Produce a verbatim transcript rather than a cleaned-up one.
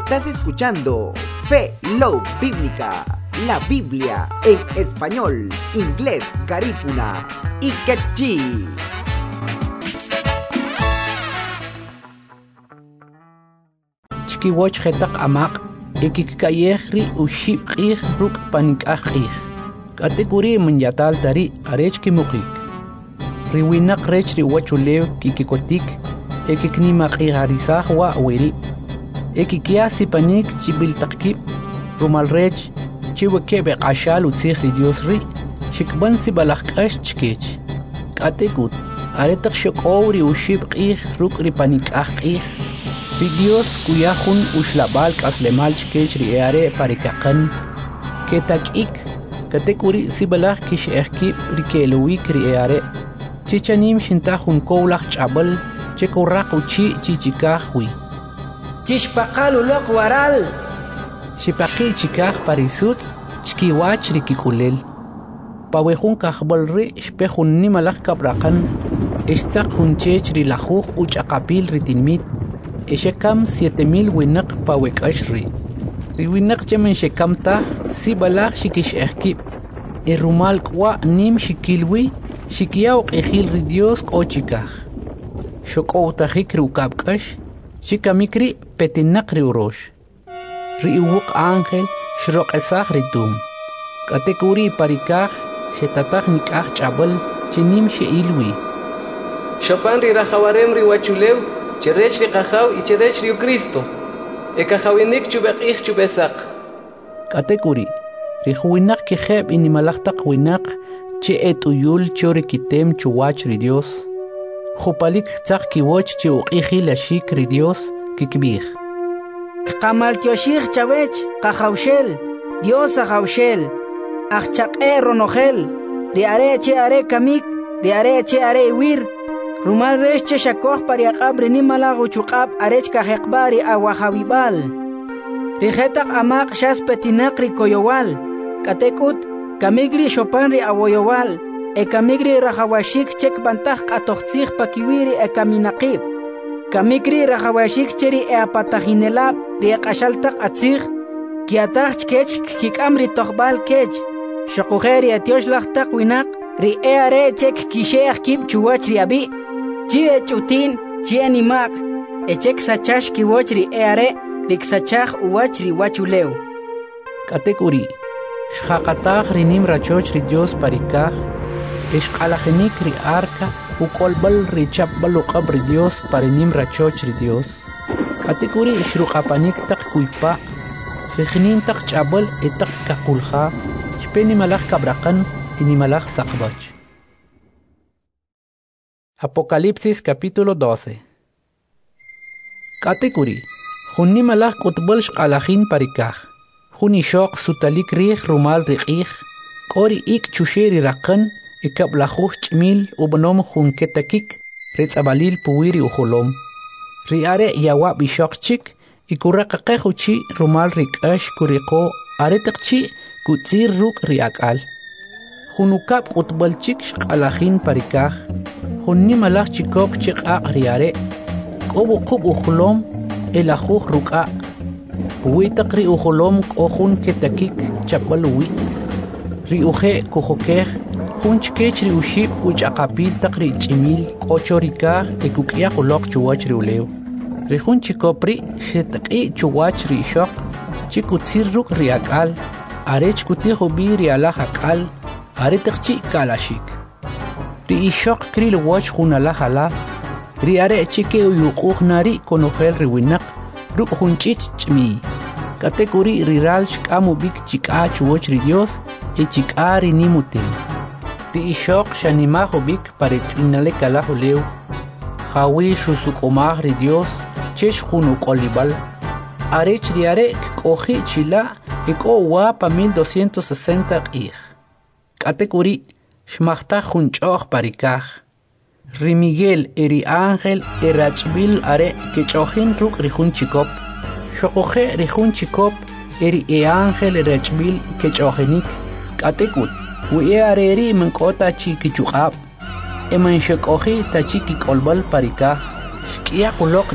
Estás escuchando Fe Love Bíblica, la Biblia en español, inglés, garífuna y quechí. Chiquiwach hetak amak, ekikayehri uship qih ruk panik akhih. Kategori menyatal dari arech kimukik. Riwinak rech riwachulew kikikotik, ekiknima qiharisah wa wiri. Ekikiasi panik chibil takip, rumal rech, chiwekebe qashal utzih ri Dios ri, shikban si balakkash chkech. Kategut, aretak shokowri uship qih ruk ri panik akhih. Ri Dios kuyahun ushlabal kaslemal chkech ri eare parikakan, ketakik, katekuri si balak kish ehkip ri kelowik ri eare, chichanim shintahun kowlak chabal, chekorak uchi chichikahwi. Chishpaqal ulok waral. Shipaqi chikah parisut, chkiwach ri kikulel. Pawehun kahbal ri shpehun nimalak kabrakan, estak hun chech ri lajuj uchakapil ri tinmit, eshekam siete mil winak pawek ashri. Ri winak chemen shekam tah, si balak shikish ehkip. E rumal kwa nim shikilwi, shikiyaw qihil ri Dios k'ochikah. Shokow tahik ri ukabkash, shikamikri petinak ri urosh. Ri uwuk ángel shrok esah ri tum. Katekuri parikah, shetatah nikah chabal, chenim sheilwi. Shopan ri rajawarem ri wachulew, cherech ri qajaw y cherech ri Cristo. E qajawinik chubaqih chubesak. Katekuri, ri huwinak kiheb inimalaktak winak, che et uyul chori kitem chuwach ri Dios. Jupalik tzak kiwoch che uqihil ashik ri Dios kikbih. Qamal tioshich chavech, qajawshel, Dios ajawshel, achchaqe ronojel, ri are che are kamik, ri are che are wir, rumal resh che shakoh pariaqab ri nimalagu chuqab arech kajeqbari awajawibal. Ri jetak amaq shas petinak ri koyowal, katekut, kamigri shopan ri awoyowal, e kamigri rajawashik chek bantah qatoqtzih pakiwiri e kaminaqib. Kamigri rajawashik cheri e apatajinelab ri qashaltaq atzih, kiatah chkech kikam ri toqbal kech. Shokujeri etioshlashtaq winak ri e are chek kisheach kib chuwach ri abi. Chi e chutin, chi e nimaq, e chek sachash kiwoch ri e are ri ksachach uwach ri wachulew. Katekuri, shqaqataq rinim rachoch ri Dios parikah, ishqalajinik ri arca, ukolbal ri chapbal uqab ri Dios parinim rachoch ri Dios. Katekuri ishruqapanik tak kuypa, shijnin tak chabal etak kakulha, shpeni malak kabrakan, inimalak sakbach. Apocalipsis capítulo doce. Katekuri, junni malak utbal shqalajin parikah, juni shok sutalik rih rumal riqih, kori ik chusheri rakan, ikab lajuj chmil ubnom jun ketakik, ritzabalil puwiri ujolom. Riare yawa bishok chik, ikuraqaqej uchi rumal rikash kuriko, aretakchi kutzir ruk riakal. Junukab utbal chik shqalajin parikah, junni malak chikok chikaq riare, kobu kub ujolom, elajuj ruka. Puwitak ri ujolom kohun ketakik chapalwi. Ri uje kujokej, jun chkech ri uship uchaqapil tak ri chimil k'ocho rikaj ekukyaq ulok chuwach ri ulew. Ri jun chikopri shetak'i chuwach ri ixoq, chikutzir ruk ri ak'al, are chkutij ubi ri alaj ak'al, are takchi kalashik. Ri ixoq kri lwoch jun alaj alaj, ri are chike uyuquj nari konojel ri winak, ruk jun ch'ich ch'miy. Katekuri ri ral xk'am ubik chik'a chuwach ri Dios, e chik'a ri nimutem. Ri ixoq xanimaj ubik paretz'inale kalaj ulew, jawi xusuq'umaj ri Dios, chex jun uq'olibal. Arech ri are k'oji chila ik'o wa pa mil doscientos sesenta q'ij. Katekuri xmajtaj jun ch'oj parikaj. Ri Miguel e ri ángel e rachbil are kech'ojin ruk' ri jun chikop. Xoquje ri jun chikop e ri e ángel e rachbil kech'ojinik. Katekut, wi e areri menk'ota chi kichuq'ab. E man xek'oji ta chi kik'olbal parikaj. Xk'iyaq uloq